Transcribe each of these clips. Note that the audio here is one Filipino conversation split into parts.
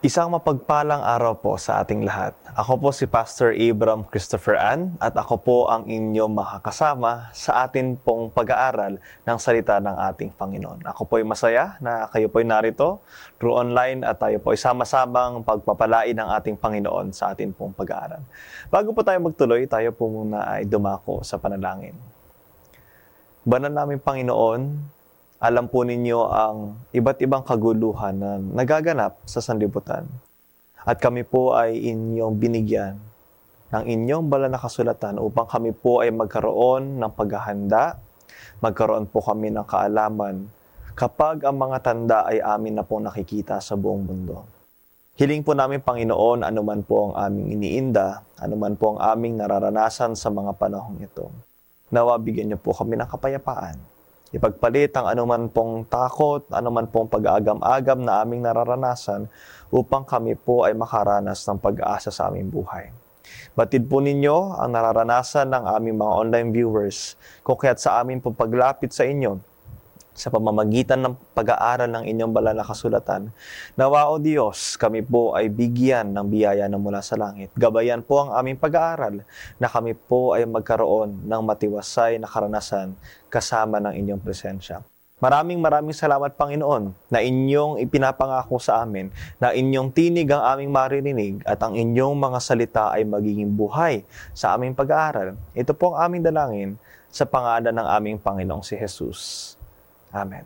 Isang mapagpalang araw po sa ating lahat. Ako po si Pastor Abram Christopher Ann at ako po ang inyong makakasama sa atin pong pag-aaral ng salita ng ating Panginoon. Ako po ay masaya na kayo po ay narito through online at tayo po ay sama-samang pagpapalain ng ating Panginoon sa atin pong pag-aaral. Bago po tayo magtuloy, tayo po muna ay dumako sa panalangin. Banal naming Panginoon, alam po ninyo ang iba't ibang kaguluhan na nagaganap sa sanlibutan. At kami po ay inyong binigyan ng inyong banal na kasulatan upang kami po ay magkaroon ng paghahanda, magkaroon po kami ng kaalaman kapag ang mga tanda ay amin na po nakikita sa buong mundo. Hiling po namin, Panginoon, anuman po ang aming iniinda, anuman po ang aming nararanasan sa mga panahong ito. Nawa bigyan niyo po kami ng kapayapaan. Ipagpalit ang anuman pong takot, anuman pong pag-aagam-agam na aming nararanasan upang kami po ay makaranas ng pag-asa sa aming buhay. Batid po ninyo ang nararanasan ng aming mga online viewers kung kaya't sa amin pong paglapit sa inyo sa pamamagitan ng pag-aaral ng inyong banal na kasulatan. Nawa o Diyos, kami po ay bigyan ng biyaya na mula sa langit. Gabayan po ang aming pag-aaral na kami po ay magkaroon ng matiwasay na karanasan kasama ng inyong presensya. Maraming salamat, Panginoon, na inyong ipinapangako sa amin, na inyong tinig ang aming maririnig at ang inyong mga salita ay magiging buhay sa aming pag-aaral. Ito po ang aming dalangin sa pangalan ng aming Panginoong si Jesus. Amen.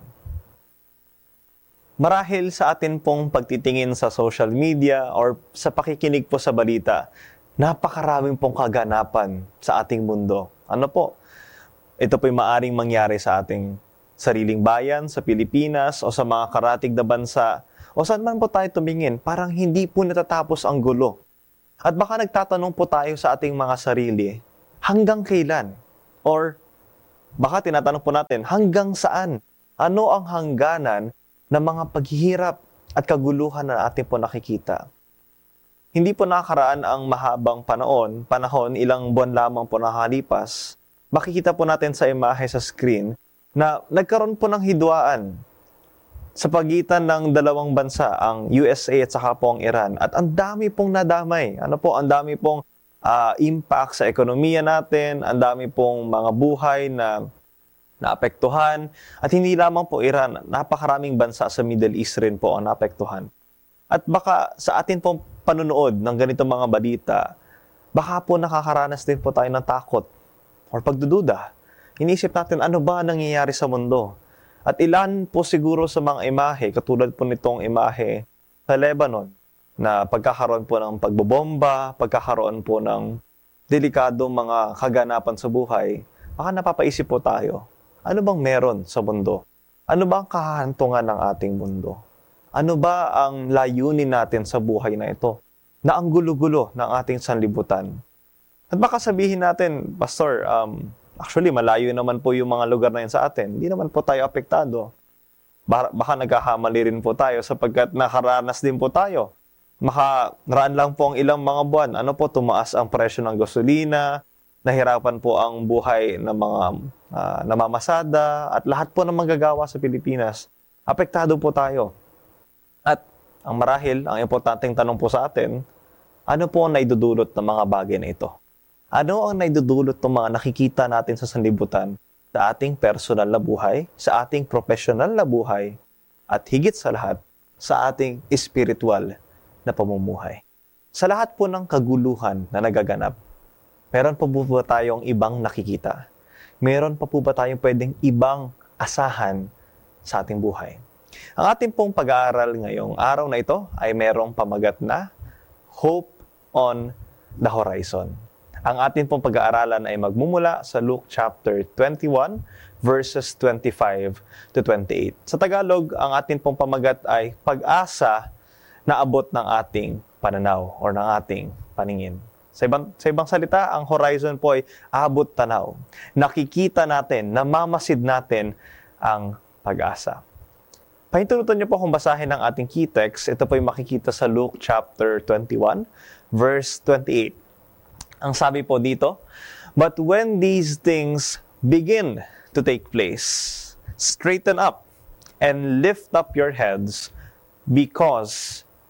Marahil sa atin pong pagtitingin sa social media or sa pakikinig po sa balita, napakaraming pong kaganapan sa ating mundo. Ano po? Ito po'y maaring mangyari sa ating sariling bayan, sa Pilipinas, o sa mga karatig na bansa, o saan man po tayo tumingin, parang hindi po natatapos ang gulo. At baka nagtatanong po tayo sa ating mga sarili, hanggang kailan? Or baka tinatanong po natin, hanggang saan? Ano ang hangganan ng mga paghihirap at kaguluhan na ating po nakikita? Hindi po nakaraan ang mahabang panahon, ilang buwan lamang po nakalipas. Makikita po natin sa imahe sa screen na nagkaroon po ng hidwaan sa pagitan ng dalawang bansa, ang USA at saka po ang Iran. At ang dami pong nadamay. Ang dami pong impact sa ekonomiya natin, ang dami pong mga buhay na naapektuhan. At hindi lamang po Iran, napakaraming bansa sa Middle East rin po ang naapektuhan. At baka sa atin pong panunood ng ganitong mga balita, baka po nakakaranas din po tayo ng takot or pagdududa. Inisip natin, ano ba nangyayari sa mundo? At ilan po siguro sa mga imahe, katulad po nitong imahe sa Lebanon, na pagkakaroon po ng pagbobomba, pagkakaroon po ng delikadong mga kaganapan sa buhay, baka napapaisip po tayo, ano bang meron sa mundo? Ano ba ang kahahantungan ng ating mundo? Ano ba ang layunin natin sa buhay na ito? Na ang gulo-gulo ng ating sanlibutan. At baka sabihin natin, Pastor, actually malayo naman po yung mga lugar na yun sa atin. Hindi naman po tayo apektado. Baka nagkakamali rin po tayo sapagkat nakaranas din po tayo. Makaraan lang po ang ilang mga buwan. Tumaas ang presyo ng gasolina, nahirapan po ang buhay ng mga namamasada at lahat po ng manggagawa sa Pilipinas. Apektado po tayo. At ang marahil, ang importanteng tanong po sa atin, ano po ang naidudulot ng mga bagay na ito? Ano ang naidudulot ng mga nakikita natin sa sanlibutan sa ating personal na buhay, sa ating professional na buhay, at higit sa lahat, sa ating spiritual na pamumuhay? Sa lahat po ng kaguluhan na nagaganap, meron pa po ba tayong ibang nakikita? Meron pa po ba tayong pwedeng ibang asahan sa ating buhay? Ang ating pong pag-aaral ngayong araw na ito ay merong pamagat na Hope on the Horizon. Ang ating pong pag-aaralan ay magmumula sa Luke chapter 21 verses 25 to 28. Sa Tagalog, ang ating pong pamagat ay pag-asa na abot ng ating pananaw or ng ating paningin. Sa ibang salita, ang horizon po ay abot tanaw. Nakikita natin, namamasid natin ang pag-asa. Pahintulutan niyo po kung basahin ang ating key text. Ito po ay makikita sa Luke chapter 21, verse 28. Ang sabi po dito, "But when these things begin to take place, straighten up and lift up your heads, because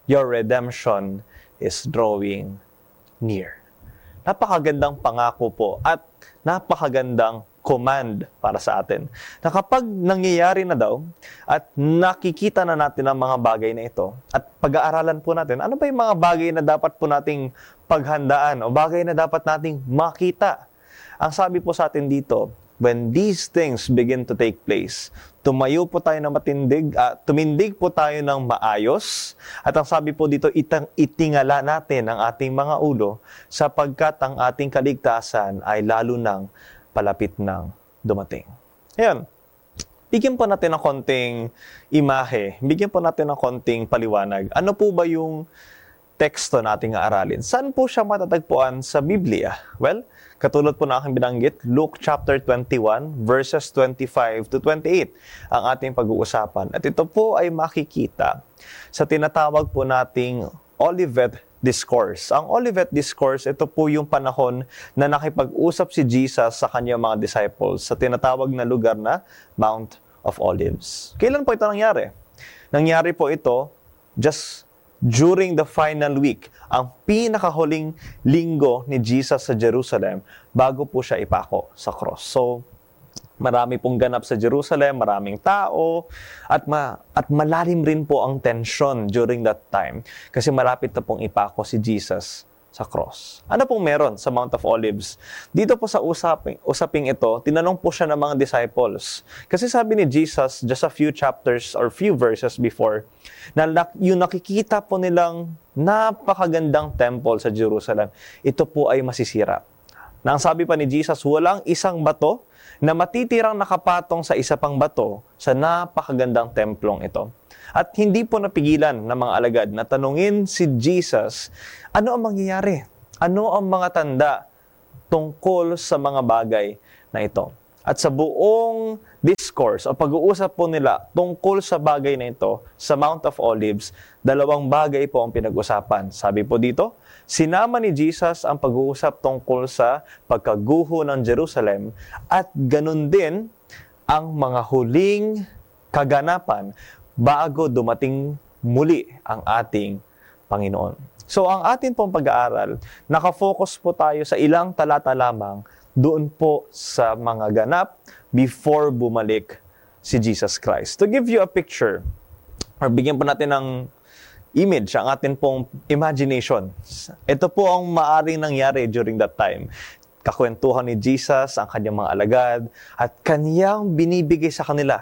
Your redemption is drawing near. Napakagandang pangako po at napakagandang command para sa atin. Na kapag nangyayari na daw at nakikita na natin ang mga bagay na ito at pag-aaralan po natin, ano ba yung mga bagay na dapat po nating paghandaan o bagay na dapat nating makita? Ang sabi po sa atin dito, when these things begin to take place, tumayo po tayo na tumindig po tayo ng maayos. At ang sabi po dito, itingala natin ang ating mga ulo sapagkat ang ating kaligtasan ay lalo nang palapit ng dumating. Ayan. Bigyan po natin ng konting imahe. Bigyan po natin ng konting paliwanag. Ano po ba yung teksto nating aaralin? Saan po siya matatagpuan sa Biblia? Well, katulad po na aking binanggit, Luke chapter 21, verses 25 to 28 ang ating pag-uusapan. At ito po ay makikita sa tinatawag po nating Olivet Discourse. Ang Olivet Discourse, ito po yung panahon na nakipag-usap si Jesus sa kanyang mga disciples sa tinatawag na lugar na Mount of Olives. Kailan po ito nangyari? Nangyari po ito just during the final week, ang pinakahuling linggo ni Jesus sa Jerusalem bago po siya ipako sa cross. So, marami pong ganap sa Jerusalem, maraming tao, at malalim rin po ang tension during that time kasi malapit na pong ipako si Jesus sa cross. Ano pong meron sa Mount of Olives? Dito po sa usaping ito, tinanong po siya ng mga disciples. Kasi sabi ni Jesus, just a few chapters or few verses before, na yung nakikita po nilang napakagandang temple sa Jerusalem, ito po ay masisira. Nang sabi pa ni Jesus, walang isang bato na matitirang nakapatong sa isa pang bato sa napakagandang templong ito. At hindi po napigilan ng mga alagad na tanungin si Jesus, ano ang mangyayari? Ano ang mga tanda tungkol sa mga bagay na ito? At sa buong discourse o pag-uusap po nila tungkol sa bagay na ito sa Mount of Olives, dalawang bagay po ang pinag-usapan. Sabi po dito, sinama ni Jesus ang pag-uusap tungkol sa pagkaguho ng Jerusalem at ganun din ang mga huling kaganapan bago dumating muli ang ating Panginoon. So ang atin pong pag-aaral, nakafocus po tayo sa ilang talata lamang doon po sa mga ganap before bumalik si Jesus Christ. To give you a picture, or bigyan po natin ng image, ang atin pong imagination. Ito po ang maaring nangyari during that time. Kakwentuhan ni Jesus, ang kanyang mga alagad, at kanyang binibigay sa kanila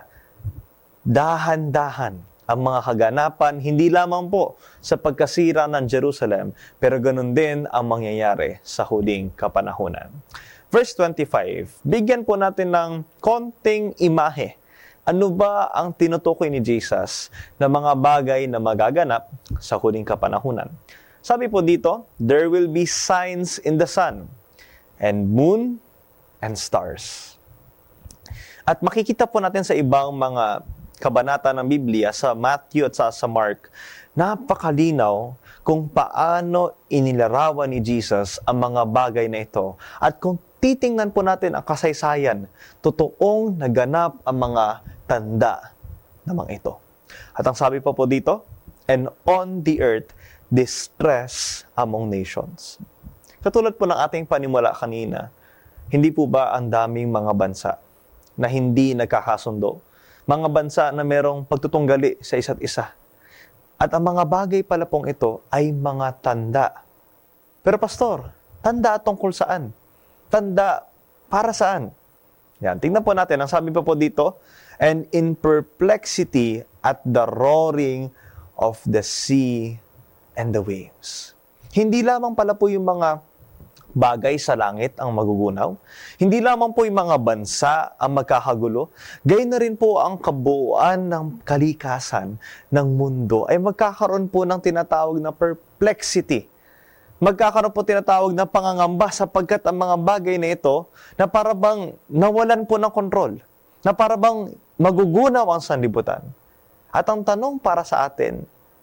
dahan-dahan ang mga kaganapan, hindi lamang po sa pagkasira ng Jerusalem, pero ganun din ang mangyayari sa huling kapanahunan. Verse 25, bigyan po natin ng konting imahe. Ano ba ang tinutukoy ni Jesus na mga bagay na magaganap sa huling kapanahunan? Sabi po dito, there will be signs in the sun, and moon, and stars. At makikita po natin sa ibang mga kabanata ng Biblia, sa Matthew at sa Mark, napakalinaw kung paano inilarawan ni Jesus ang mga bagay na ito. At kung titingnan po natin ang kasaysayan, totoong naganap ang mga tanda namang ito. At ang sabi pa po dito, and on the earth, distress among nations. Katulad po ng ating panimula kanina, hindi po ba ang daming mga bansa na hindi nagkakasundo? Mga bansa na merong pagtutunggali sa isa't isa. At ang mga bagay pala pong ito ay mga tanda. Pero pastor, tanda tungkol saan? Tanda para saan? Yan, tingnan po natin. Ang sabi pa po dito, and in perplexity at the roaring of the sea and the waves. Hindi lamang pala po yung mga bagay sa langit ang magugunaw. Hindi lamang po yung mga bansa ang magkakagulo. Gayon na rin po ang kabuuan ng kalikasan ng mundo ay magkakaroon po ng tinatawag na perplexity. Magkakaroon po tinatawag na pangangamba sapagkat ang mga bagay na ito na parabang nawalan po ng kontrol. Na parabang magugunaw ang sanlibutan. At ang tanong para sa atin,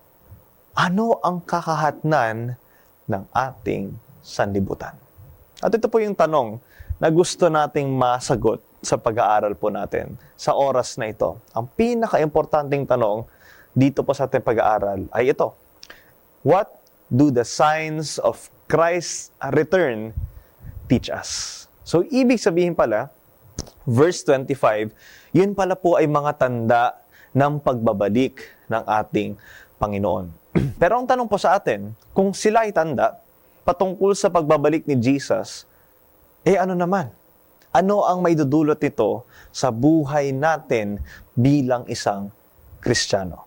ano ang kakahatnan ng ating sanlibutan? At ito po yung tanong na gusto nating masagot sa pag-aaral po natin sa oras na ito. Ang pinaka-importanting tanong dito po sa ating pag-aaral ay ito. What do the signs of Christ's return teach us? So, ibig sabihin pala, verse 25, yun pala po ay mga tanda ng pagbabalik ng ating Panginoon. Pero ang tanong po sa atin, kung sila ay tanda patungkol sa pagbabalik ni Jesus, ano naman? Ano ang may dudulot nito sa buhay natin bilang isang Kristiyano?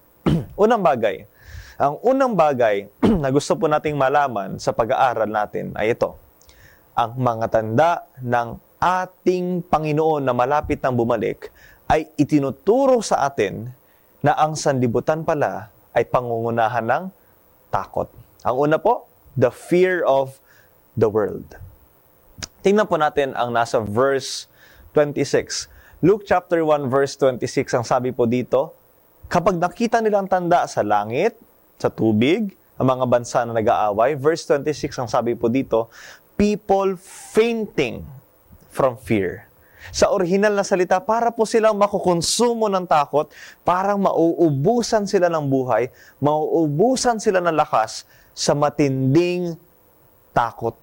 Ang unang bagay na gusto po nating malaman sa pag-aaral natin ay ito. Ang mga tanda ng ating Panginoon na malapit nang bumalik ay itinuturo sa atin na ang sanlibutan pala ay pangungunahan ng takot. Ang una po, the fear of the world. Tingnan po natin ang nasa verse 26. Luke chapter 1 verse 26, ang sabi po dito, kapag nakita nilang tanda sa langit, sa tubig, ang mga bansa na nag-aaway, verse 26, ang sabi po dito, people fainting from fear. Sa orihinal na salita, para po silang makukonsumo ng takot, parang mauubusan sila ng buhay, mauubusan sila ng lakas sa matinding takot.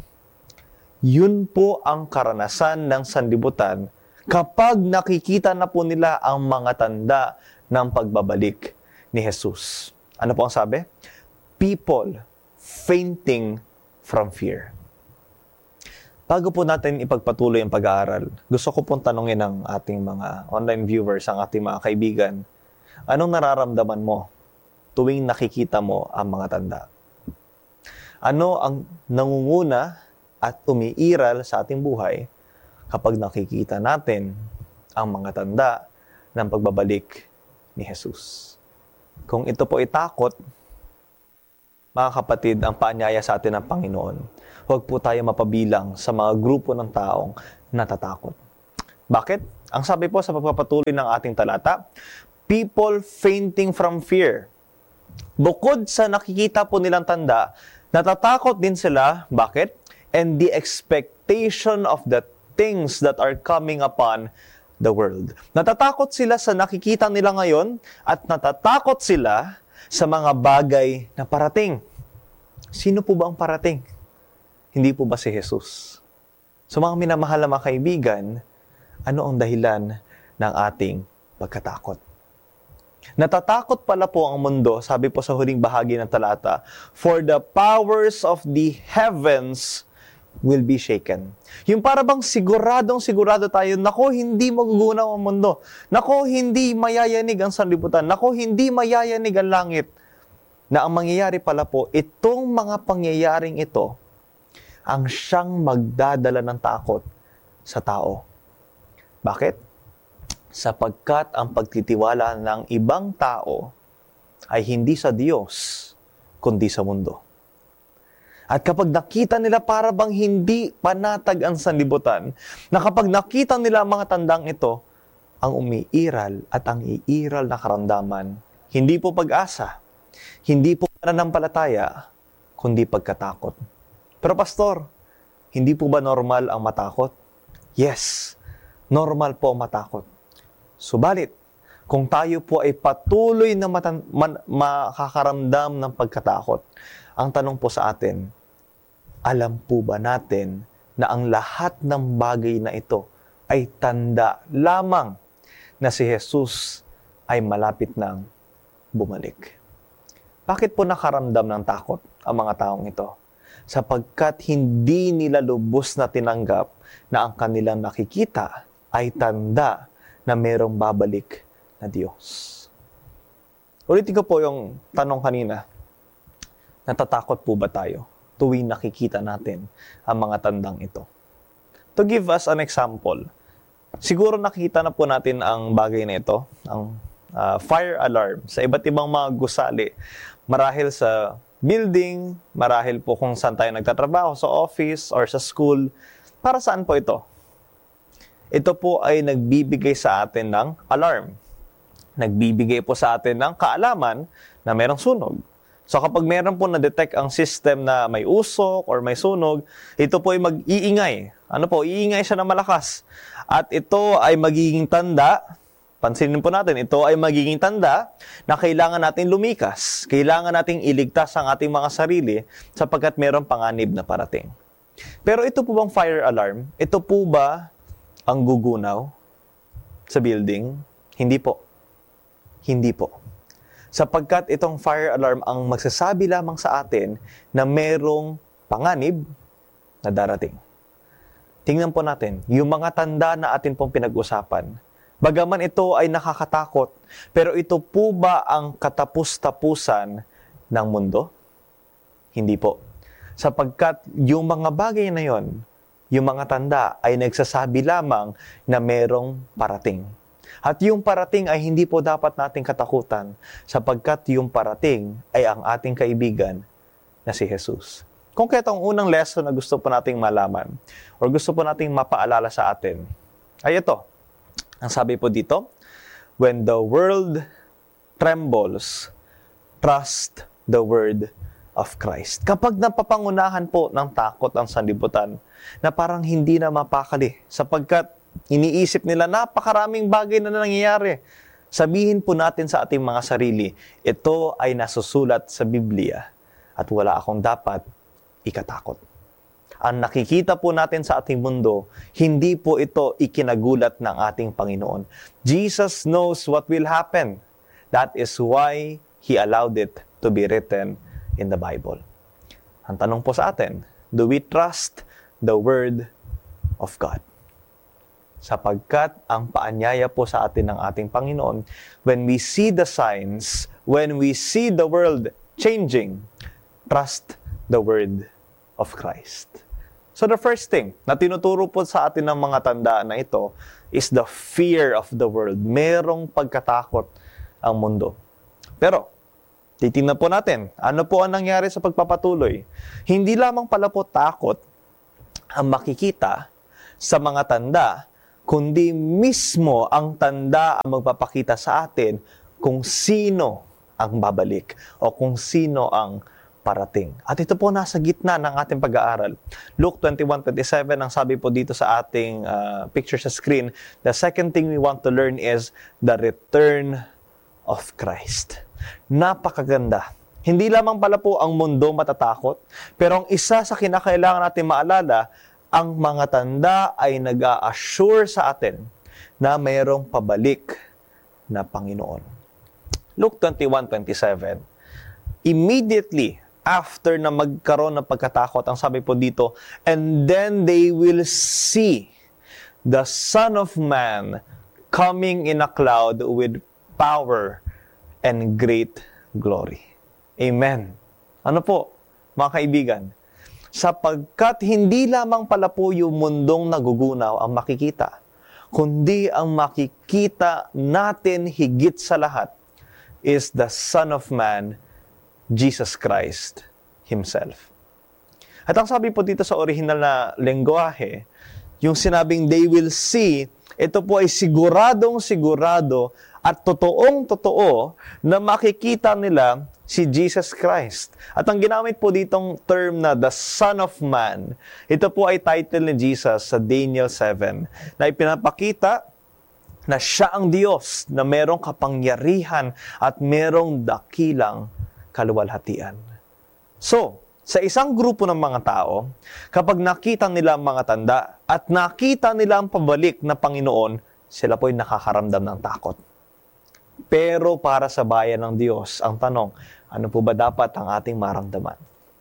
Yun po ang karanasan ng sanlibutan kapag nakikita na po nila ang mga tanda ng pagbabalik ni Jesus. Ano po ang sabi? People fainting from fear. Bago po natin ipagpatuloy ang pag-aaral, gusto ko pong tanungin ng ating mga online viewers, ang ating mga kaibigan, anong nararamdaman mo tuwing nakikita mo ang mga tanda? Ano ang nangunguna at umiiral sa ating buhay kapag nakikita natin ang mga tanda ng pagbabalik ni Jesus? Kung ito po ay takot, mga kapatid, ang paanyaya sa atin ng Panginoon, huwag po tayo mapabilang sa mga grupo ng taong natatakot. Bakit? Ang sabi po sa pagpapatuloy ng ating talata, people fainting from fear. Bukod sa nakikita po nilang tanda, natatakot din sila. Bakit? And the expectation of the things that are coming upon the world. Natatakot sila sa nakikita nila ngayon at natatakot sila sa mga bagay na parating. Sino po ba ang parating? Hindi po ba si Jesus? So mga minamahal na mga kaibigan, ano ang dahilan ng ating pagkatakot? Natatakot pala po ang mundo, sabi po sa huling bahagi ng talata, for the powers of the heavens will be shaken. Yung para bang sigurado tayo, nako, hindi magugunaw ang mundo. Nako, hindi mayayanig ang sanlibutan. Nako, hindi mayayanig ang langit. Na ang mangyayari pala po, itong mga pangyayaring ito, ang siyang magdadala ng takot sa tao. Bakit? Sapagkat ang pagtitiwala ng ibang tao ay hindi sa Diyos, kundi sa mundo. At kapag nakita nila para bang hindi panatag ang sanlibutan, na kapag nakita nila ang mga tandang ito, ang umiiral at ang iiral na karamdaman, hindi po pag-asa, hindi po pananampalataya, kundi pagkatakot. Pero pastor, hindi po ba normal ang matakot? Yes, normal po ang matakot. Subalit, kung tayo po ay patuloy na makakaramdam ng pagkatakot, ang tanong po sa atin, alam po ba natin na ang lahat ng bagay na ito ay tanda lamang na si Jesus ay malapit nang bumalik? Bakit po nakaramdam ng takot ang mga taong ito? Sapagkat hindi nila lubos na tinanggap na ang kanilang nakikita ay tanda na mayroong babalik na Diyos. Ulitin ko po yung tanong kanina. Natatakot po ba tayo tuwing nakikita natin ang mga tandang ito? To give us an example, siguro nakita na po natin ang bagay na ito, ang fire alarm sa iba't ibang mga gusali. Marahil sa building, marahil po kung saan tayo nagtatrabaho, sa office or sa school. Para saan po ito? Ito po ay nagbibigay sa atin ng alarm. Nagbibigay po sa atin ng kaalaman na mayroong sunog. So kapag meron po na-detect ang system na may usok or may sunog, ito po ay mag-iingay. Ano po? Iingay siya na malakas. At ito ay magiging tanda Pansinin po natin, ito ay magiging tanda na kailangan natin lumikas. Kailangan nating iligtas ang ating mga sarili sapagkat mayroong panganib na parating. Pero ito po bang fire alarm? Ito po ba ang gugunaw sa building? Hindi po. Hindi po. Sapagkat itong fire alarm ang magsasabi lamang sa atin na mayroong panganib na darating. Tingnan po natin, yung mga tanda na atin pong pinag-usapan. Bagaman ito ay nakakatakot, pero ito po ba ang katapus-tapusan ng mundo? Hindi po. Sapagkat yung mga bagay na yon, yung mga tanda ay nagsasabi lamang na merong parating. At yung parating ay hindi po dapat nating katakutan sapagkat yung parating ay ang ating kaibigan na si Jesus. Kung kaya itong unang lesson na gusto po nating malaman o gusto po nating mapaalala sa atin, ay ito. Ang sabi po dito, when the world trembles, trust the word of Christ. Kapag napapangunahan po ng takot ang sanlibutan, na parang hindi na mapakali, sapagkat iniisip nila napakaraming bagay na nangyayari. Sabihin po natin sa ating mga sarili, ito ay nasusulat sa Biblia at wala akong dapat ikatakot. Ang nakikita po natin sa ating mundo, hindi po ito ikinagulat ng ating Panginoon. Jesus knows what will happen. That is why He allowed it to be written in the Bible. Ang tanong po sa atin, do we trust the Word of God? Sapagkat ang paanyaya po sa atin ng ating Panginoon, when we see the signs, when we see the world changing, trust the Word of Christ. So the first thing na tinuturo po sa atin ng mga tandaan na ito is the fear of the world. Merong pagkatakot ang mundo. Pero, titingnan po natin, ano po ang nangyari sa pagpapatuloy? Hindi lamang pala po takot ang makikita sa mga tanda, kundi mismo ang tanda ang magpapakita sa atin kung sino ang babalik o kung sino ang parating. At ito po nasa gitna ng ating pag-aaral. Luke 21:27, ang sabi po dito sa ating picture sa screen, the second thing we want to learn is the return of Christ. Napakaganda. Hindi lamang pala po ang mundo matatakot, pero ang isa sa kinakailangan natin maalala, ang mga tanda ay nag-a-assure sa atin na mayroong pabalik na Panginoon. Luke 21:27, immediately after na magkaroon ng pagkatakot, ang sabi po dito, and then they will see the Son of Man coming in a cloud with power and great glory. Amen. Ano po, mga kaibigan? Sapagkat hindi lamang pala po yung mundong nagugunaw ang makikita, kundi ang makikita natin higit sa lahat is the Son of Man, Jesus Christ Himself. At ang sabi po dito sa original na lengguwahe, yung sinabing they will see, ito po ay siguradong sigurado at totoong totoo na makikita nila si Jesus Christ. At ang ginamit po ditong term na the Son of Man, ito po ay title ni Jesus sa Daniel 7, na ipinapakita na siya ang Diyos na merong kapangyarihan at merong dakilang kaluwalhatian. So, sa isang grupo ng mga tao, kapag nakita nila ang mga tanda at nakita nila ang pabalik na Panginoon, sila po'y nakakaramdam ng takot. Pero para sa bayan ng Diyos, ang tanong, ano po ba dapat ang ating maramdaman?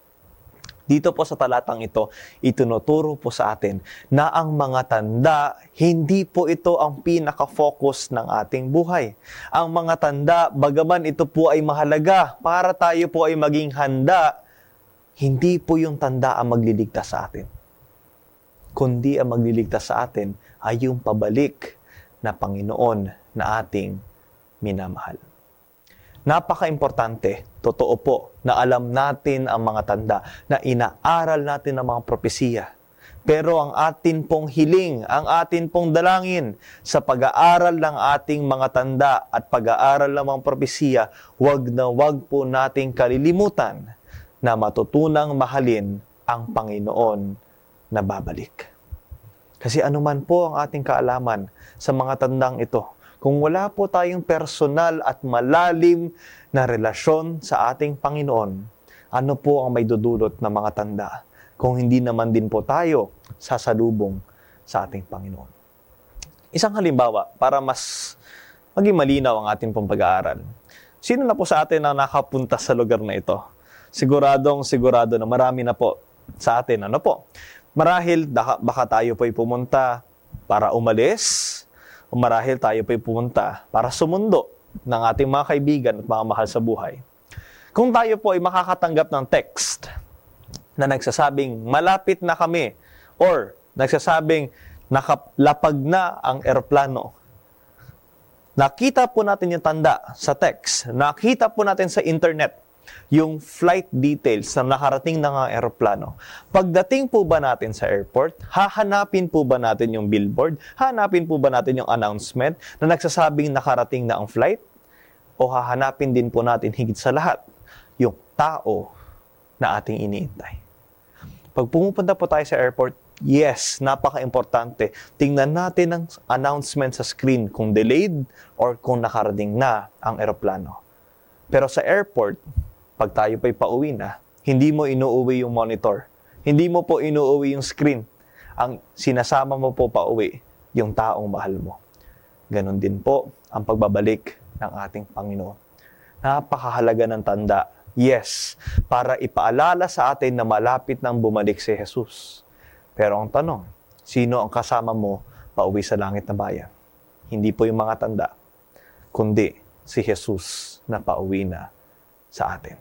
Dito po sa talatang ito, itinuturo po sa atin na ang mga tanda, hindi po ito ang pinaka-focus ng ating buhay. Ang mga tanda, bagaman ito po ay mahalaga para tayo po ay maging handa, hindi po yung tanda ang magliligtas sa atin. Kundi ang magliligtas sa atin ay yung pabalik na Panginoon na ating minamahal. Napaka-importante, totoo po, na alam natin ang mga tanda, na inaaral natin ang mga propesiya. Pero ang atin pong hiling, ang atin pong dalangin sa pag-aaral ng ating mga tanda at pag-aaral ng mga propesiya, wag na wag po nating kalilimutan na matutunang mahalin ang Panginoon na babalik. Kasi anuman po ang ating kaalaman sa mga tandang ito, kung wala po tayong personal at malalim na relasyon sa ating Panginoon, ano po ang may dudulot ng mga tanda kung hindi naman din po tayo sasalubong sa ating Panginoon? Isang halimbawa para mas maging malinaw ang ating pong pag-aaral. Sino na po sa atin ang nakapunta sa lugar na ito? Sigurado na marami na po sa atin. Ano po? Marahil baka tayo po'y pumunta para umalis, o marahil tayo po'y pumunta para sumundo ng ating mga kaibigan at mga mahal sa buhay. Kung tayo po ay makakatanggap ng text na nagsasabing malapit na kami or nagsasabing nakalapag na ang eroplano, nakita po natin yung tanda sa text, nakita po natin sa internet yung flight details na nakarating na ng eroplano. Pagdating po ba natin sa airport, hahanapin po ba natin yung billboard? Hahanapin po ba natin yung announcement na nagsasabing nakarating na ang flight? O hahanapin din po natin higit sa lahat yung tao na ating iniintay? Pag pumupunta po tayo sa airport, yes, napaka-importante. Tingnan natin ang announcement sa screen kung delayed or kung nakarating na ang eroplano. Pero sa airport, pag tayo pa'y pauwi na, hindi mo inuuwi yung monitor. Hindi mo po inuuwi yung screen. Ang sinasama mo po pauwi, yung taong mahal mo. Ganon din po ang pagbabalik ng ating Panginoon. Napakahalaga ng tanda. Yes, para ipaalala sa atin na malapit nang bumalik si Jesus. Pero ang tanong, sino ang kasama mo pauwi sa langit na bayan? Hindi po yung mga tanda, kundi si Jesus na pauwi na sa atin.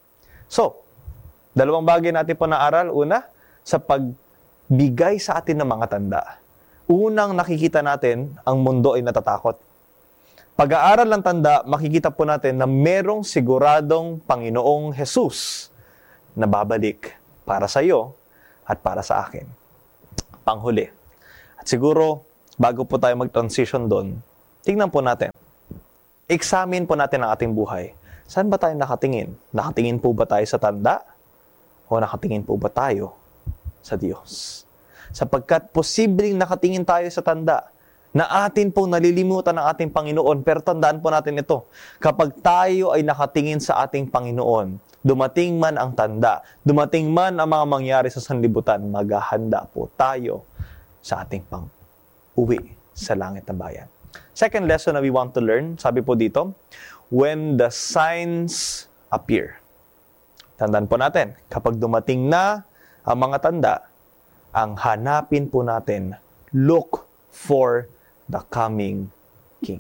So, dalawang bagay natin po naaral. Una, sa pagbigay sa atin ng mga tanda. Unang nakikita natin, ang mundo ay natatakot. Pag-aaral ng tanda, makikita po natin na merong siguradong Panginoong Jesus na babalik para sa iyo at para sa akin. Panghuli. At siguro, bago po tayo mag-transition doon, tingnan po natin. Examine po natin ang ating buhay. Saan ba tayo nakatingin? Nakatingin po ba tayo sa tanda? O nakatingin po ba tayo sa Diyos? Sapagkat posibleng nakatingin tayo sa tanda na atin po nalilimutan ng ating Panginoon. Pero tandaan po natin ito. Kapag tayo ay nakatingin sa ating Panginoon, dumating man ang tanda, dumating man ang mga mangyari sa sanlibutan, maghahanda po tayo sa ating pang-uwi sa langit na bayan. Second lesson na we want to learn, sabi po dito, when the signs appear. Tandaan po natin, kapag dumating na ang mga tanda, ang hanapin po natin, look for the coming King.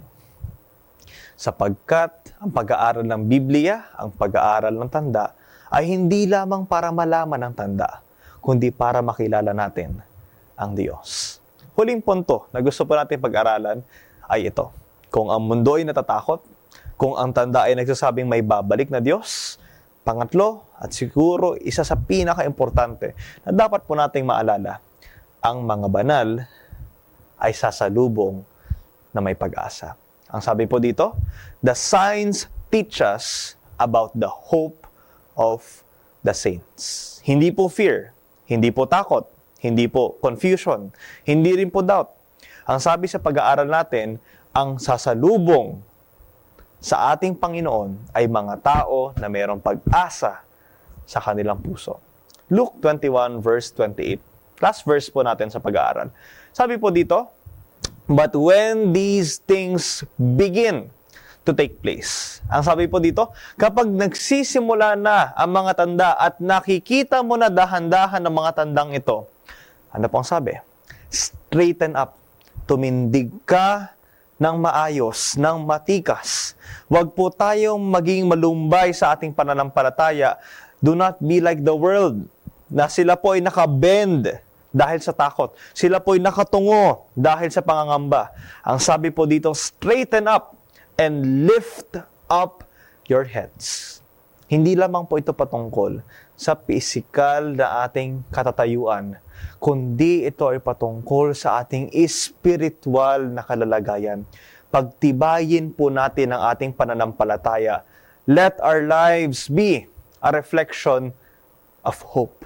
Sapagkat ang pag-aaral ng Biblia, ang pag-aaral ng tanda, ay hindi lamang para malaman ang tanda, kundi para makilala natin ang Diyos. Huling punto na gusto po natin pag-aralan ay ito. Kung ang mundo ay natatakot, kung ang tanda ay nagsasabing may babalik na Diyos, pangatlo, at siguro isa sa pinaka-importante na dapat po nating maalala, ang mga banal ay sasalubong na may pag-asa. Ang sabi po dito, the signs teach us about the hope of the saints. Hindi po fear, hindi po takot, hindi po confusion, hindi rin po doubt. Ang sabi sa pag-aaral natin, ang sasalubong sa ating Panginoon ay mga tao na mayroong pag-asa sa kanilang puso. Luke 21 verse 28. Last verse po natin sa pag-aaral. Sabi po dito, but when these things begin to take place. Ang sabi po dito, kapag nagsisimula na ang mga tanda at nakikita mo na dahan-dahan ang mga tandang ito, ano po ang sabi? Straighten up. Tumindig ka ng maayos, ng matikas. Huwag po tayong maging malumbay sa ating pananampalataya. Do not be like the world, na sila po ay nakabend dahil sa takot. Sila po ay nakatungo dahil sa pangangamba. Ang sabi po dito, straighten up and lift up your heads. Hindi lamang po ito patungkol sa pisikal na ating katatayuan, kundi ito ay patungkol sa ating espiritual na kalalagayan. Pagtibayin po natin ang ating pananampalataya. Let our lives be a reflection of hope.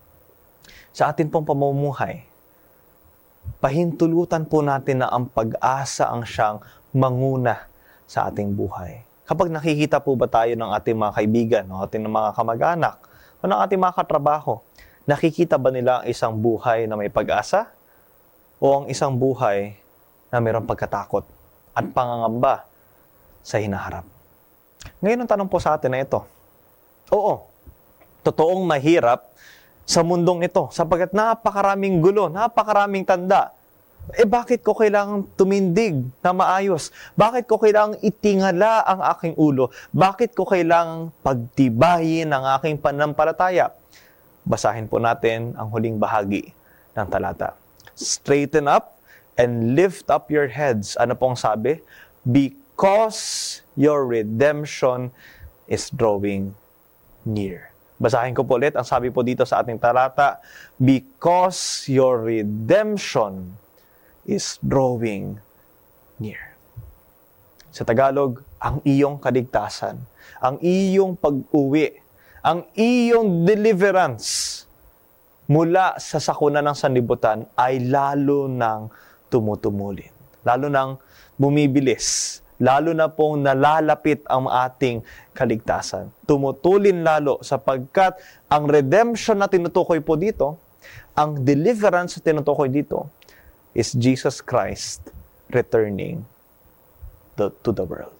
Sa atin pong pamumuhay, pahintulutan po natin na ang pag-asa ang siyang manguna sa ating buhay. Kapag nakikita po ba tayo ng ating mga kaibigan, ng ating mga kamag-anak, o ng ating mga katrabaho, nakikita ba nila ang isang buhay na may pag-asa? O ang isang buhay na mayroong pagkatakot at pangangamba sa hinaharap? Ngayon ang tanong po sa atin na ito. Oo, totoong mahirap sa mundong ito sapagkat napakaraming gulo, napakaraming tanda. Bakit ko kailangang tumindig na maayos? Bakit ko kailangang itingala ang aking ulo? Bakit ko kailangang pagtibayin ang aking pananampalataya? Basahin po natin ang huling bahagi ng talata. Straighten up and lift up your heads. Ano pong sabi? Because your redemption is drawing near. Basahin ko po ulit. Ang sabi po dito sa ating talata, because your redemption is drawing near. Sa Tagalog, ang iyong kaligtasan, ang iyong pag-uwi, ang iyong deliverance mula sa sakuna ng sanlibutan ay lalo nang tumutumulin. Lalo nang bumibilis. Lalo na pong nalalapit ang ating kaligtasan. Tumutulin lalo sapagkat ang redemption na tinutukoy po dito, ang deliverance na tinutukoy dito, is Jesus Christ returning to the world.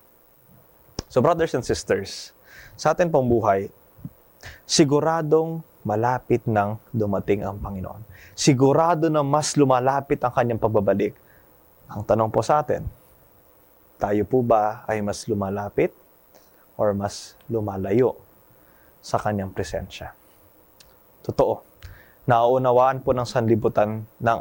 So brothers and sisters, sa atin pong buhay, siguradong malapit nang dumating ang Panginoon. Sigurado na mas lumalapit ang kanyang pagbabalik. Ang tanong po sa atin, tayo po ba ay mas lumalapit or mas lumalayo sa kanyang presensya? Totoo. Nauunawaan po ng sanlibutan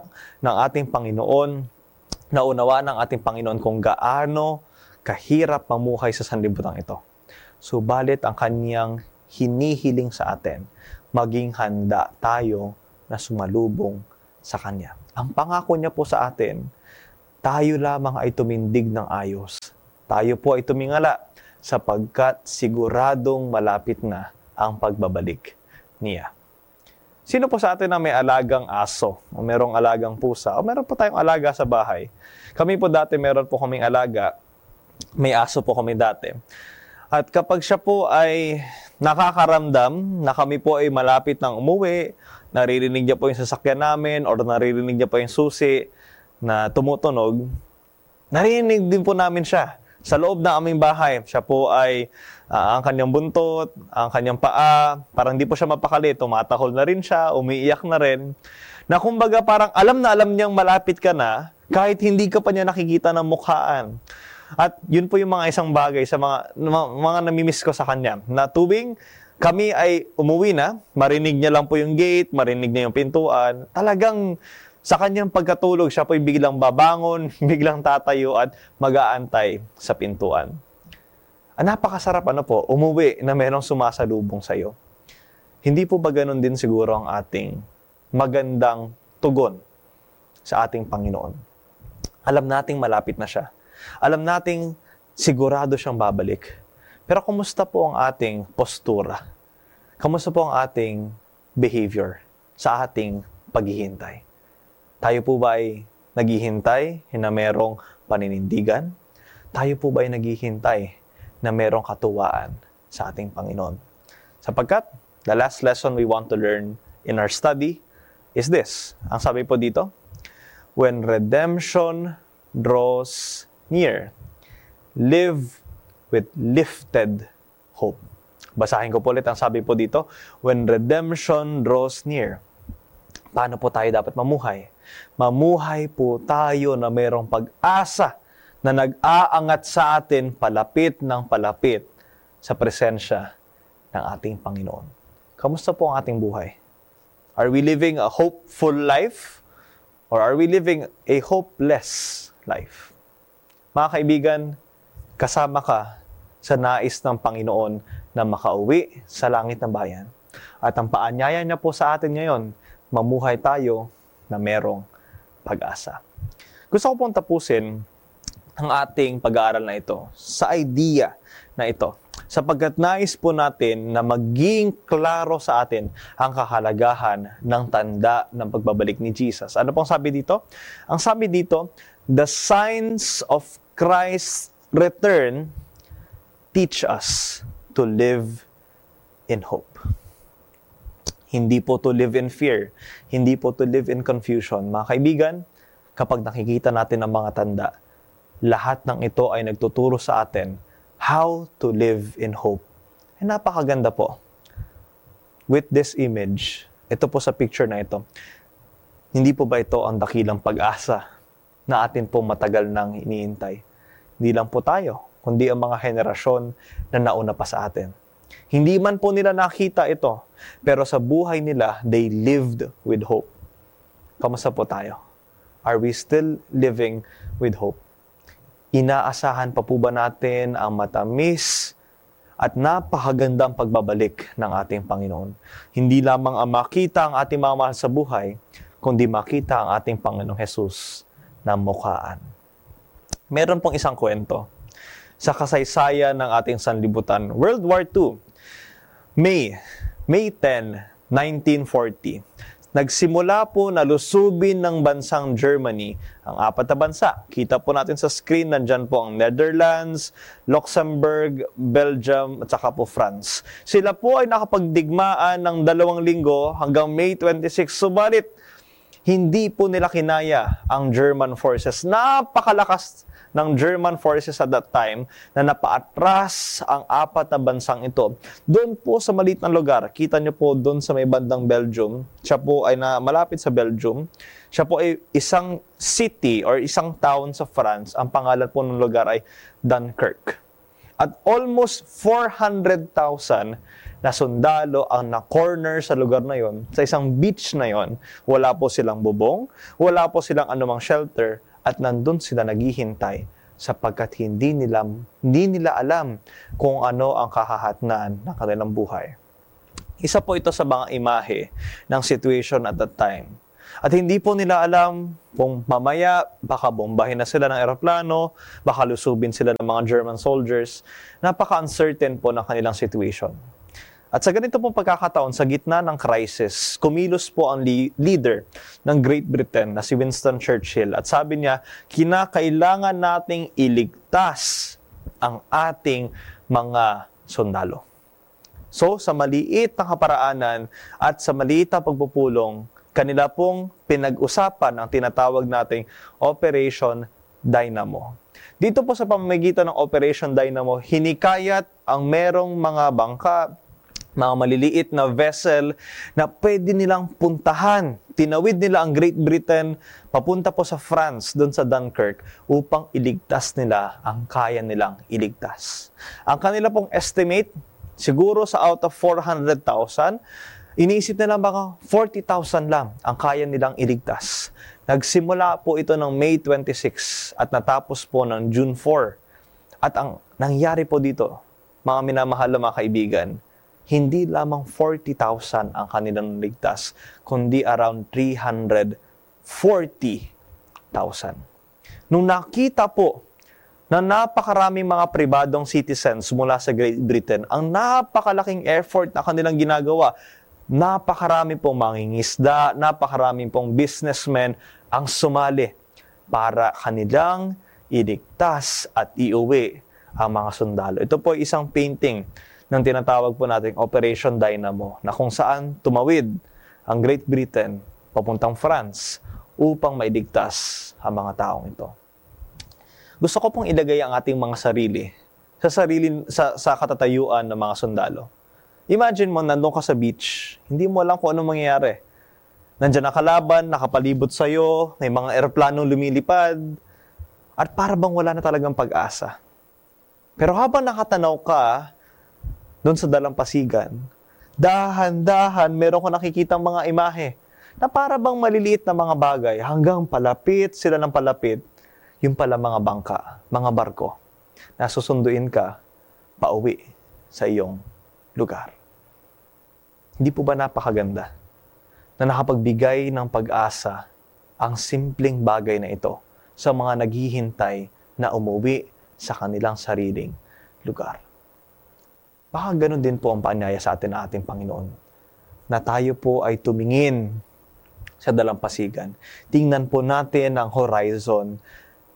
ng ating Panginoon, naunawaan ng ating Panginoon kung gaano kahirap mamuhay sa sanlibutan ito. Subalit ang kanyang hinihiling sa atin, maging handa tayo na sumalubong sa Kanya. Ang pangako niya po sa atin, tayo lamang ay tumindig ng ayos. Tayo po ay tumingala sapagkat siguradong malapit na ang pagbabalik niya. Sino po sa atin na may alagang aso, o merong alagang pusa, o meron po tayong alaga sa bahay? Kami po dati meron po kaming alaga, may aso po kami dati. At kapag siya po ay nakakaramdam na kami po ay malapit ng umuwi, naririnig niya po yung sasakyan namin, or naririnig niya po yung susi na tumutunog, naririnig din po namin siya. Sa loob ng aming bahay, siya po ay ang kanyang buntot, ang kanyang paa, parang di po siya mapakali, tumatahol na rin siya, umiiyak na rin. Na kumbaga parang alam na alam niyang malapit ka na, kahit hindi ka pa niya nakikita ng mukhaan. At yun po yung mga isang bagay sa mga namimiss ko sa kanya. Na tuwing kami ay umuwi na, marinig niya lang po yung gate, marinig niya yung pintuan, talagang sa kanyang pagkatulog, siya po'y biglang babangon, biglang tatayo at mag-aantay sa pintuan. Napakasarap umuwi na merong sumasalubong sa iyo. Hindi po ba ganun din siguro ang ating magandang tugon sa ating Panginoon? Alam nating malapit na siya. Alam nating sigurado siyang babalik. Pero kumusta po ang ating postura? Kumusta po ang ating behavior sa ating paghihintay? Tayo po ba ay naghihintay na merong paninindigan? Tayo po ba ay naghihintay na merong katuwaan sa ating Panginoon? Sapagkat, the last lesson we want to learn in our study is this. Ang sabi po dito, when redemption draws near, live with lifted hope. Basahin ko po ulit ang sabi po dito, when redemption draws near. Paano po tayo dapat mamuhay? Mamuhay po tayo na mayroong pag-asa na nag-aangat sa atin palapit ng palapit sa presensya ng ating Panginoon. Kamusta po ang ating buhay? Are we living a hopeful life? Or are we living a hopeless life? Mga kaibigan, kasama ka sa nais ng Panginoon na makauwi sa langit ng bayan. At ang paanyaya niya po sa atin ngayon, mamuhay tayo na merong pag-asa. Gusto ko pong tapusin ang ating pag-aaral na ito sa idea na ito. Sapagkat nais po natin na maging klaro sa atin ang kahalagahan ng tanda ng pagbabalik ni Jesus. Ano pong sabi dito? Ang sabi dito, the signs of Christ's return teach us to live in hope. Hindi po to live in fear. Hindi po to live in confusion. Mga kaibigan, kapag nakikita natin ang mga tanda, lahat ng ito ay nagtuturo sa atin how to live in hope. Eh, napakaganda po. With this image, ito po sa picture na ito, hindi po ba ito ang dakilang pag-asa na atin po matagal nang iniintay? Hindi lang po tayo, kundi ang mga henerasyon na nauna pa sa atin. Hindi man po nila nakita ito, pero sa buhay nila, they lived with hope. Kamusta po tayo? Are we still living with hope? Inaasahan pa po ba natin ang matamis at napakagandang pagbabalik ng ating Panginoon? Hindi lamang ang makita ang ating mga mahal sa buhay, kundi makita ang ating Panginoong Jesus na mukhaan. Meron pong isang kwento sa kasaysayan ng ating sanlibutan. World War II, May 10, 1940. Nagsimula po na lusubin ng bansang Germany ang apat na bansa. Kita po natin sa screen, nandyan po ang Netherlands, Luxembourg, Belgium, at saka po France. Sila po ay nakapagdigmaan ng 2 linggo hanggang May 26. Subalit, hindi po nila kinaya ang German forces. Napakalakas ng German forces at that time na napaatras ang apat na bansang ito. Doon po sa maliit na lugar, kita nyo po doon sa may bandang Belgium, siya po ay malapit sa Belgium, siya po ay isang city or isang town sa France, ang pangalan po ng lugar ay Dunkirk. At almost 400,000 na sundalo ang na-corner sa lugar na yon, sa isang beach na yon. Wala po silang bubong, wala po silang anumang shelter, at nandun sila naghihintay sapagkat hindi nila alam kung ano ang kahahatnan ng kanilang buhay. Isa po ito sa mga imahe ng situation at that time. At hindi po nila alam kung mamaya baka bombahin na sila ng eroplano, baka lusubin sila ng mga German soldiers. Napaka-uncertain po ng kanilang situation. At sa ganito pong pagkakataon, sa gitna ng crisis, kumilos po ang leader ng Great Britain na si Winston Churchill. At sabi niya, kinakailangan nating iligtas ang ating mga sundalo. So, sa maliit na kaparaanan at sa maliit na pagpupulong, kanila pong pinag-usapan ang tinatawag nating Operation Dynamo. Dito po sa pamamagitan ng Operation Dynamo, hinikayat ang merong mga bangka, mga maliliit na vessel na pwede nilang puntahan. Tinawid nila ang Great Britain papunta po sa France, doon sa Dunkirk, upang iligtas nila ang kaya nilang iligtas. Ang kanila pong estimate, siguro sa out of 400,000, iniisip nila baka 40,000 lang ang kaya nilang iligtas. Nagsimula po ito ng May 26 at natapos po ng June 4. At ang nangyari po dito, mga minamahal na mga kaibigan, hindi lamang 40,000 ang kanilang ligtas, kundi around 340,000. Nung nakita po na napakaraming mga pribadong citizens mula sa Great Britain, ang napakalaking effort na kanilang ginagawa, napakarami pong mangingisda, napakarami pong businessmen ang sumali para kanilang iligtas at iuwi ang mga sundalo. Ito po isang painting ng tinatawag po nating Operation Dynamo, na kung saan tumawid ang Great Britain papuntang France upang mailigtas ang mga taong ito. Gusto ko pong ilagay ang ating mga sarili sa katatayuan ng mga sundalo. Imagine mo, nandun ka sa beach, hindi mo alam kung anong mangyayari. Nandiyan na kalaban, nakapalibot sa'yo, may mga eroplanong lumilipad, at para bang wala na talagang pag-asa. Pero habang nakatanaw ka doon sa dalampasigan, dahan-dahan meron ko nakikitang mga imahe na para bang maliliit na mga bagay hanggang palapit sila ng palapit, yung pala mga bangka, mga barko, na susunduin ka pauwi sa iyong lugar. Hindi po ba napakaganda na nakapagbigay ng pag-asa ang simpleng bagay na ito sa mga naghihintay na umuwi sa kanilang sariling lugar? Baka ganun din po ang paanyaya sa atin ng ating Panginoon, na tayo po ay tumingin sa dalampasigan. Tingnan po natin ang horizon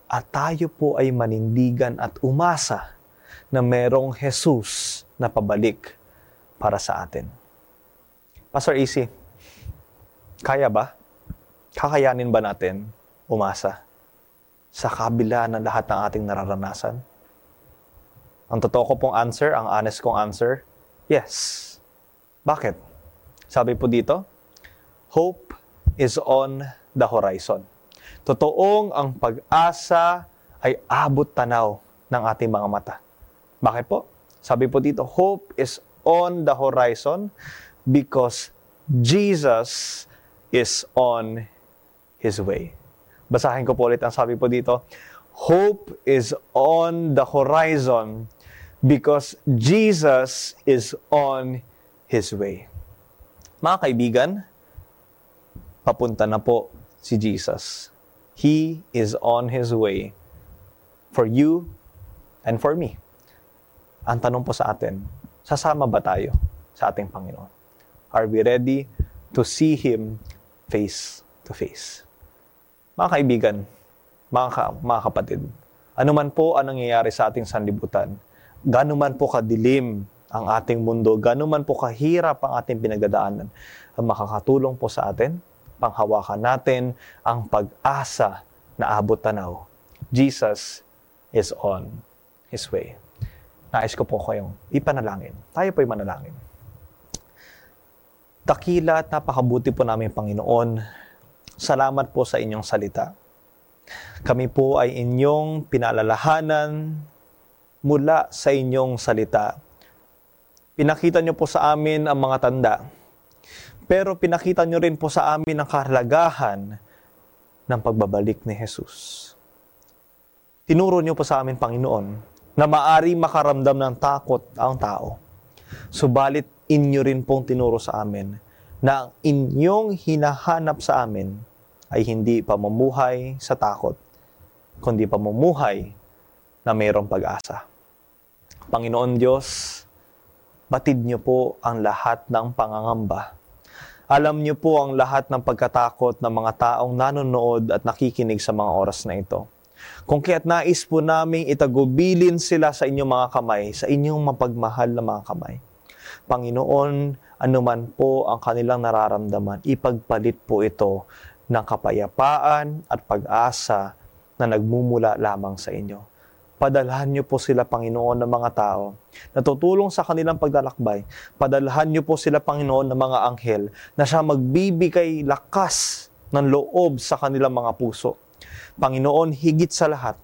at tayo po ay manindigan at umasa na merong Jesus na pabalik para sa atin. Pastor AC, kaya ba? Kakayanin ba natin umasa sa kabila ng lahat ng ating nararanasan? Ang totoo ko pong answer, ang honest kong answer, yes. Bakit? Sabi po dito, hope is on the horizon. Totoong ang pag-asa ay abot tanaw ng ating mga mata. Bakit po? Sabi po dito, hope is on the horizon because Jesus is on His way. Basahin ko po ulit ang sabi po dito, hope is on the horizon because Jesus is on His way. Mga kaibigan, papunta na po si Jesus. He is on His way for you and for me. Ang tanong po sa atin, sasama ba tayo sa ating Panginoon? Are we ready to see Him face to face? Mga kaibigan, mga kapatid, ano man po ang nangyayari sa ating sanlibutan, gaano man po kadilim ang ating mundo, gaano man po kahirap ang ating pinagdadaanan, ang makakatulong po sa atin, panghawakan natin ang pag-asa na abot tanaw. Jesus is on His way. Nais ko po kayong ipanalangin. Tayo po'y manalangin. Dakila at napakabuti po namin Panginoon. Salamat po sa inyong salita. Kami po ay inyong pinalalahanan mula sa inyong salita. Pinakita niyo po sa amin ang mga tanda. Pero pinakita niyo rin po sa amin ang kahalagahan ng pagbabalik ni Jesus. Tinuro niyo po sa amin, Panginoon, na maari makaramdam ng takot ang tao. Subalit inyo rin pong tinuro sa amin na ang inyong hinahanap sa amin ay hindi pamumuhay sa takot, kundi pamumuhay na mayroong pag-asa. Panginoon Diyos, batid niyo po ang lahat ng pangangamba. Alam niyo po ang lahat ng pagkatakot ng mga taong nanonood at nakikinig sa mga oras na ito. Kung kaya't nais po naming itagubilin sila sa inyong mga kamay, sa inyong mapagmahal na mga kamay. Panginoon, anuman po ang kanilang nararamdaman, ipagpalit po ito ng kapayapaan at pag-asa na nagmumula lamang sa inyo. Padalhan niyo po sila, Panginoon, ng mga tao na tutulong sa kanilang paglalakbay. Padalhan niyo po sila, Panginoon, ng mga anghel na siya magbibigay lakas ng loob sa kanilang mga puso. Panginoon, higit sa lahat,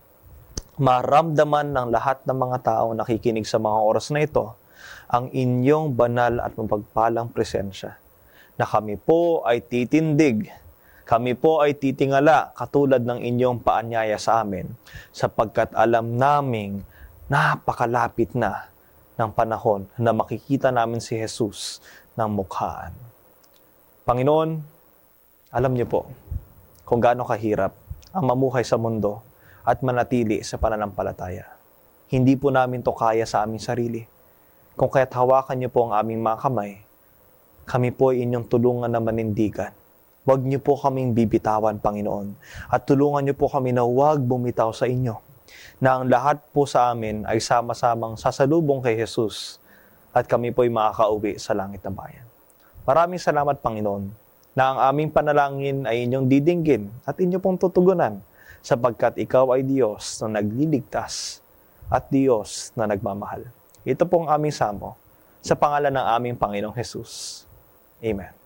maramdaman ng lahat ng mga tao nakikinig sa mga oras na ito ang inyong banal at mapagpalang presensya, na kami po ay titindig, kami po ay titingala katulad ng inyong paanyaya sa amin, sapagkat alam naming napakalapit na ng panahon na makikita namin si Jesus ng mukhaan. Panginoon, alam niyo po kung gaano kahirap ang mamuhay sa mundo at manatili sa pananampalataya. Hindi po namin to kaya sa aming sarili. Kung kaya't hawakan niyo po ang aming mga kamay, kami po ay inyong tulungan na manindigan. Huwag niyo po kaming bibitawan, Panginoon, at tulungan niyo po kami na huwag bumitaw sa inyo, na ang lahat po sa amin ay sama-samang sasalubong kay Jesus at kami po ay makakauwi sa langit na bayan. Maraming salamat, Panginoon, na ang aming panalangin ay inyong didinggin at inyo pong tutugunan, sapagkat ikaw ay Diyos na nagliligtas at Diyos na nagmamahal. Ito pong aming samo sa pangalan ng aming Panginoong Jesus. Amen.